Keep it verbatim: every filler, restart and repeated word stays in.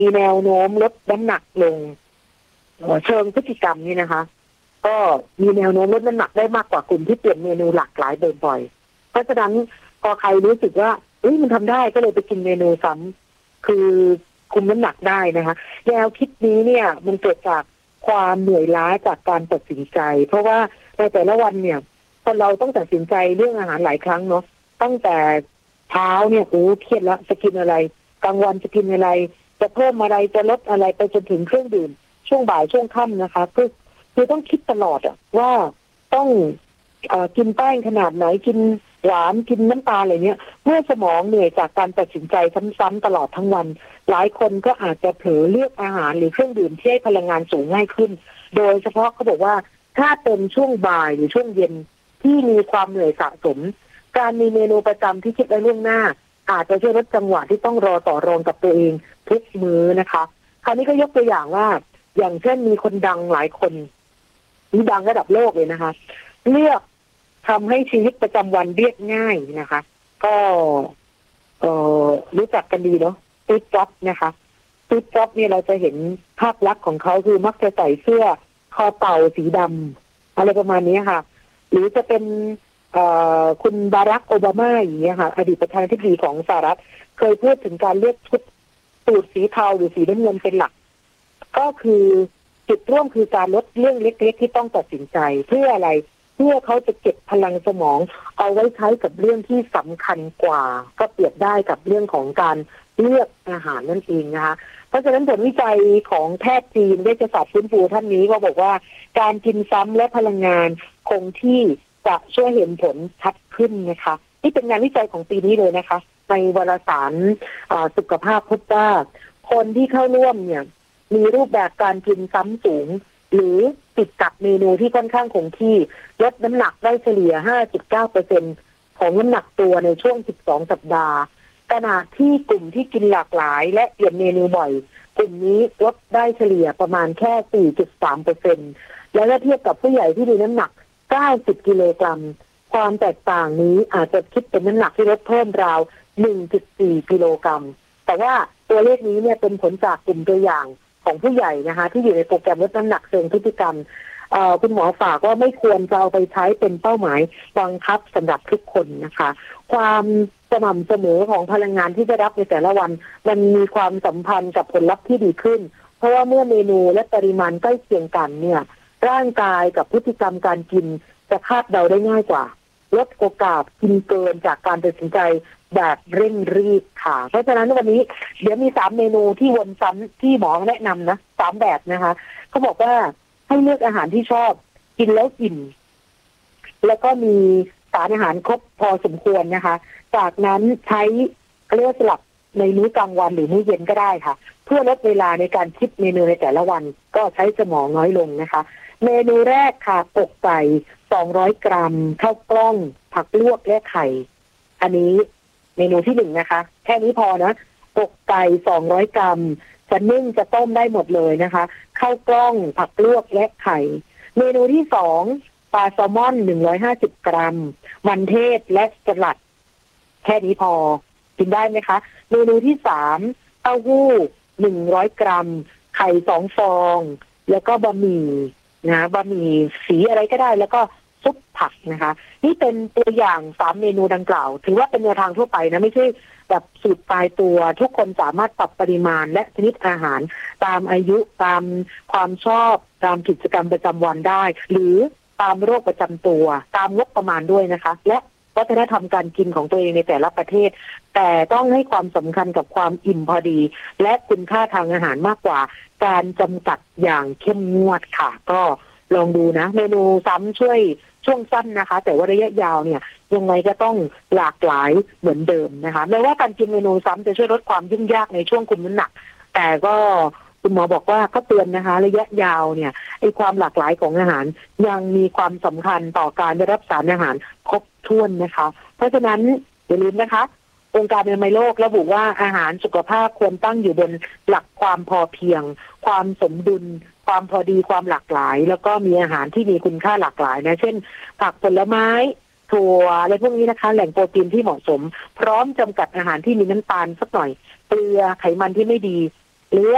มีแนวโน้มลดน้ำหนักลงเชิงพฤติกรรมนี่นะคะก็มีแนวโน้มลดน้ำหนักได้มากกว่ากลุ่มที่เปลี่ยนเมนูหลากหลายบ่อยๆเพราะฉะนั้นพอใครรู้สึกว่าเอ้ยมันทำได้ก็เลยไปกินเมนูซ้ำคือคุมน้ำหนักได้นะคะแนวคิดนี้เนี่ยมันเกิดจากความเหนื่อยล้าจากการตัดสินใจเพราะว่าในแต่ละวันเนี่ยคนเราต้องตัดสินใจเรื่องอาหารหลายครั้งเนาะตั้งแต่เช้าเนี่ยโอ้เครียดแล้วจะกินอะไรกลางวันจะกินอะไรจะเพิ่มอะไรจะลดอะไรไปจนถึงเครื่องดื่มช่วงบ่ายช่วงค่ำนะคะคือคือต้องคิดตลอดอะว่าต้องเอ่อกินแป้งขนาดไหนกินหวานกินน้ำตาลอะไรเนี้ยเมื่อสมองเหนื่อยจากการตัดสินใจซ้ำๆตลอดทั้งวันหลายคนก็อาจจะเผลอเลือกอาหารหรือเครื่องดื่มที่ให้พลังงานสูงง่ายขึ้นโดยเฉพาะเขาบอกว่าถ้าเป็นช่วงบ่ายหรือช่วงเย็นที่มีความเหนื่อยสะสมการมีเมนูประจำที่คิดไว้ล่วงหน้าอาจจะช่วยลดจังหวะที่ต้องรอต่อรองกับตัวเองทุกมื้อนะคะคราวนี้ก็ยกตัวอย่างว่าอย่างเช่นมีคนดังหลายคนนี่ดังระดับโลกเลยนะคะเลือกทำให้ชีวิตประจำวันเรียบง่ายนะคะก็เอ่อรู้จักกันดีเนาะสตีฟจ็อบส์นะคะสตีฟจ็อบส์เนี่ยเราจะเห็นภาพลักษณ์ของเขาคือมักจะใส่เสื้อคอเต่าสีดำอะไรประมาณนี้ค่ะหรือจะเป็นคุณบารักโอบามาอย่างเงี้ยค่ะอดีตประธานาธิบดีของสหรัฐเคยพูดถึงการเลือกชุดสูทสีเทาหรือสีน้ำเงินเป็นหลักก็คือจุดร่วมคือการลดเรื่องเล็กๆที่ต้องตัดสินใจเพื่ออะไรเพื่อเขาจะเก็บพลังสมองเอาไว้ใช้กับเรื่องที่สำคัญกว่าก็เปรียบได้กับเรื่องของการเลือกอาหารนั่นเองนะคะเพราะฉะนั้นผลวิจัยของแพทย์จีนเวชศาสตร์ฟื้นฟูท่านนี้ก็บอกว่าการกินซ้ำและพลังงานคงที่จะช่วยเห็นผลชัดขึ้นนะคะนี่เป็นงานวิจัยของปีนี้เลยนะคะในวารสารสุขภาพพบว่าคนที่เข้าร่วมเนี่ยมีรูปแบบการกินซ้ำสูงหรือติดกับเมนูที่ค่อนข้างคงที่ลดน้ำหนักได้เฉลี่ย ห้าจุดเก้าเปอร์เซ็นต์ ของน้ำหนักตัวในช่วงสิบสองสัปดาห์ขณะที่กลุ่มที่กินหลากหลายและเปลี่ยนเมนูบ่อยกลุ่มนี้ลดได้เฉลี่ยประมาณแค่ สี่จุดสามเปอร์เซ็นต์ แล้วถ้าเทียบกับผู้ใหญ่ที่มีน้ำหนักเก้าสิบกิโลกรัมความแตกต่างนี้อาจจะคิดเป็นน้ำหนักที่ลดเพิ่มราว หนึ่งจุดสี่ กิโลกรัมแต่ว่าตัวเลขนี้เนี่ยเป็นผลจากกลุ่มตัวอย่างของผู้ใหญ่นะคะที่อยู่ในโปรแกรมลดน้ำหนักเชิงพฤติกรรมคุณหมอฝากว่าไม่ควรจะเอาไปใช้เป็นเป้าหมายบังคับสำหรับทุกคนนะคะความสม่ำเสมอของพลังงานที่ได้รับในแต่ละวันมันมีความสัมพันธ์กับผลลัพธ์ที่ดีขึ้นเพราะว่าเมื่อเมนูและปริมาณใกล้เคียงกันเนี่ยร่างกายกับพฤติกรรมการกินจะคาดเดาได้ง่ายกว่าลดโอกาสกินเกินจากการตัดสินใจแบบเร่งรีบค่ะเพราะฉะนั้นวันนี้เดี๋ยวมีสามเมนูที่วนซ้ำที่หมอแนะนำนะสามแบบนะคะเขาบอกว่าให้เลือกอาหารที่ชอบกินแล้วอิ่มแล้วก็มีสารอาหารครบพอสมควรนะคะจากนั้นใช้เลือกสลับในมื้อกลางวันหรือมื้อเย็นก็ได้ค่ะเพื่อลดเวลาในการคิดเมนูในแต่ละวันก็ใช้สมองน้อยลงนะคะเมนูแรกค่ะอกไก่สองร้อยกรัมข้าวกล้องผักลวกและไข่อันนี้เมนูที่หนึ่งนะคะแค่นี้พอนะอกไก่สองร้อยกรัมจะนึ่งจะต้มได้หมดเลยนะคะข้าวกล้องผักลวกและไข่เมนูที่สองปลาแซลมอนหนึ่งร้อยห้าสิบกรัมมันเทศและสลัดแค่นี้พอกินได้ไหมคะเมนูที่สามเต้าหู้หนึ่งร้อยกรัมไข่สองฟองแล้วก็บะหมี่นะบะหมี่สีอะไรก็ได้แล้วก็ซุปผักนะคะนี่เป็นตัวอย่างสามเมนูดังกล่าวถือว่าเป็นแนวทางทั่วไปนะไม่ใช่แบบสูตรตายตัวทุกคนสามารถปรับปริมาณและชนิดอาหารตามอายุตามความชอบตามกิจกรรมประจำวันได้หรือตามโรคประจำตัวตามงบประมาณด้วยนะคะและวัฒนธรรมการกินของตัวเองในแต่ละประเทศแต่ต้องให้ความสำคัญกับความอิ่มพอดีและคุณค่าทางอาหารมากกว่าการจำกัดอย่างเข้มงวดค่ะก็ลองดูนะเมนูซ้ำช่วยช่วงสั้นนะคะแต่ว่าระยะยาวเนี่ยยังไงก็ต้องหลากหลายเหมือนเดิมนะคะแม้ว่าการกินเมนูซ้ำจะช่วยลดความยุ่งยากในช่วงคุมน้ำหนักแต่ก็คุณหมอบอกว่าก็เตือนนะคะระยะยาวเนี่ยไอ้ความหลากหลายของอาหารยังมีความสำคัญต่อการได้รับสารอาหารครบถ้วนนะคะเพราะฉะนั้นอย่าลืมนะคะองค์การอนามัยโลกระบุว่าอาหารสุขภาพควรตั้งอยู่บนหลักความพอเพียงความสมดุลความพอดีความหลากหลายแล้วก็มีอาหารที่มีคุณค่าหลากหลายนะเช่นผักผลไม้ถั่วอะไรพวกนี้นะคะแหล่งโปรตีนที่เหมาะสมพร้อมจำกัดอาหารที่มีน้ำตาลสักหน่อยเกลือไขมันที่ไม่ดีหรือ